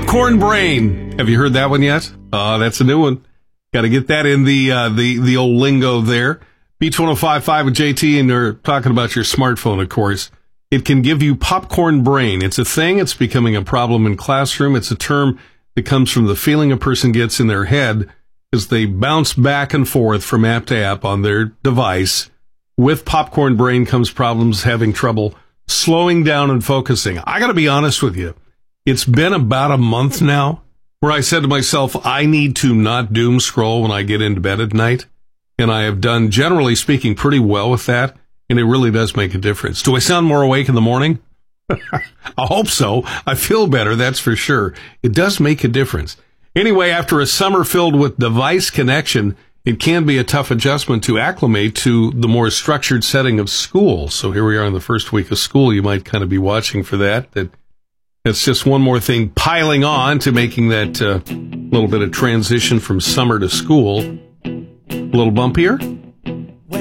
Popcorn Brain. Have you heard that one yet? That's a new one. Got to get that in the old lingo there. Beach 105.5 with JT, and they're talking about your smartphone, of course. It can give you popcorn brain. It's a thing. It's becoming a problem in classroom. It's a term that comes from the feeling a person gets in their head as they bounce back and forth from app to app on their device. With popcorn brain comes problems having trouble slowing down and focusing. I got to be honest with you. It's been about a month now where I said to myself, I need to not doom scroll when I get into bed at night. And I have done, generally speaking, pretty well with that. And it really does make a difference. Do I sound more awake in the morning? I hope so. I feel better, that's for sure. It does make a difference. Anyway, after a summer filled with device connection, it can be a tough adjustment to acclimate to the more structured setting of school. So here we are in the first week of school. You might kind of be watching for that. That's just one more thing piling on to making that little bit of transition from summer to school a little bumpier.